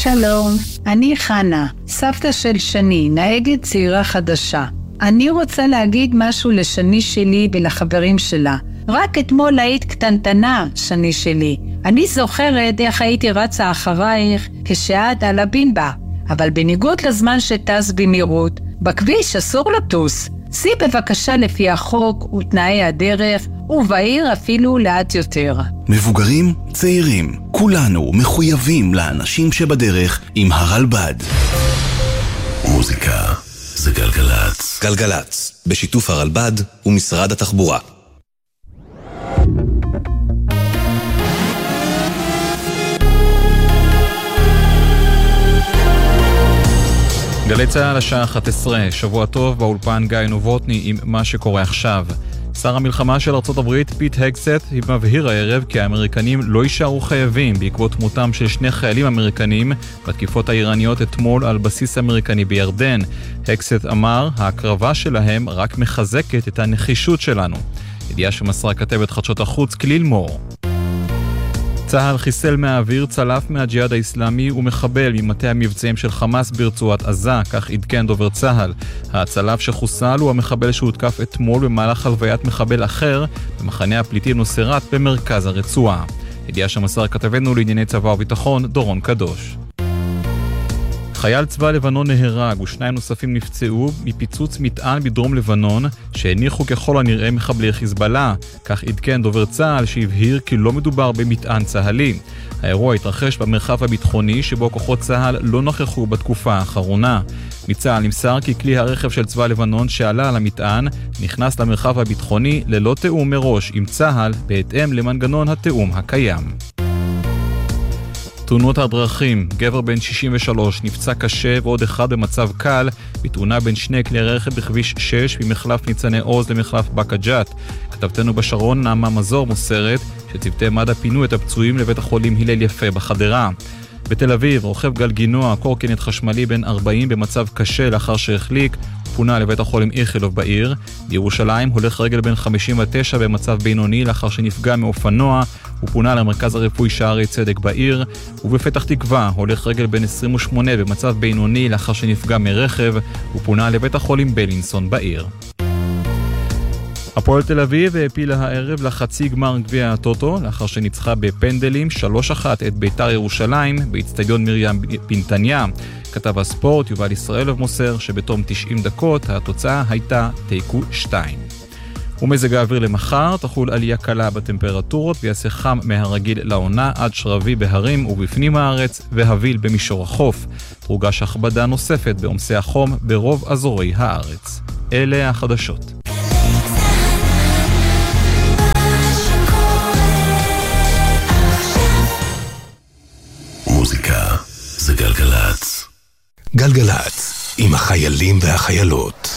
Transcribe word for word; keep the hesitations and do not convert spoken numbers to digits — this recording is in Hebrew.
שלום, אני חנה, סבתא של שני, נהגת צעירה חדשה. אני רוצה להגיד משהו לשני שלי ולחברים שלה. רק אתמול היית קטנטנה, שני שלי. אני זוכרת איך הייתי רצה אחרייך כשאת על הבינבה. אבל בניגוד לזמן שטס במהירות, בכביש אסור לטוס. סי בבקשה לפי החוק ותנאי הדרך, ובעיר אפילו לאט יותר. מבוגרים, צעירים, כולנו מחויבים לאנשים שבדרך עם הרלב"ד. מוזיקה זה גלגלץ. גלגלץ, בשיתוף הרלב"ד ומשרד התחבורה. גלי צהל השעה אחת עשרה, שבוע טוב, באולפן גיא נובוטני עם מה שקורה עכשיו. שר המלחמה של ארצות הברית פיט הגסט מבהיר הערב כי האמריקנים לא יישארו חייבים בעקבות מותם של שני חיילים אמריקנים בתקיפות האיראניות אתמול על בסיס אמריקני בירדן. הגסט אמר, ההקרבה שלהם רק מחזקת את הנחישות שלנו. ידיעה שמסרה כתבת חדשות החוץ כליל מור. צהל חיסל מהאוויר צלף מהג'יהאד האסלאמי ומחבל ממטה המבצעים של חמאס ברצועת עזה, כך עדכן דובר צהל. הצלף שחוסל הוא המחבל שהותקף אתמול במהלך הלוויית מחבל אחר במחנה הפליטים נוסרת במרכז הרצועה. ידיעה שמסר כתבנו לענייני צבא וביטחון דורון קדוש. חייל צבא לבנון נהרג ושניים נוספים נפצעו מפיצוץ מטען בדרום לבנון שהניחו ככל הנראה מחבלי חיזבאללה. כך עדכן דובר צהל שהבהיר כי לא מדובר במטען צהלי. האירוע התרחש במרחב הביטחוני שבו כוחות צהל לא נכחו בתקופה האחרונה. מצהל נמסר כי כלי הרכב של צבא לבנון שעלה על המטען נכנס למרחב הביטחוני ללא תאום מראש עם צהל בהתאם למנגנון התאום הקיים. תאונות הדרכים, גבר בן שישים ושלוש נפצע קשה ועוד אחד במצב קל בתאונה בין שני כלי רכב בכביש שש ממחלף ניצני עוז למחלף בקה ג'ת. כתבתנו בשרון נעמה מזור מוסרת שצוותי מד"א פינו את הפצועים לבית החולים הלל יפה בחדרה. בתל אביב רוכב גלגינוע קורקינט חשמלי בן ארבעים במצב קשה לאחר שהחליק פונה לבית החולים איכילוב בעיר. בירושלים הולך רגל בן חמישים ותשע במצב בינוני לאחר שנפגע מאופנוע ופונה למרכז הרפואי שערי צדק בעיר. ובפתח תקווה הולך רגל בן עשרים ושמונה במצב בינוני לאחר שנפגע מרכב ופונה לבית החולים בלינסון בעיר. הפועל תל אביב העפילה הערב לחצי גמר גביע הטוטו לאחר שניצחה בפנדלים שלוש אחת את ביתר ירושלים באצטדיון מרים פינטניה. כתב הספורט יובל ישראלוב מוסר שבתום תשעים דקות התוצאה הייתה תיקו שתיים. ומזג האוויר למחר תחול עלייה קלה בטמפרטורות ויעשה חם מהרגיל לעונה עד שרבי בהרים ובפנים הארץ והביל במישור החוף. תורגש הכבדה נוספת בעומסי החום ברוב אזורי הארץ. אלה החדשות. מוזיקה זה גלגלץ. גלגלץ עם החיילים והחיילות.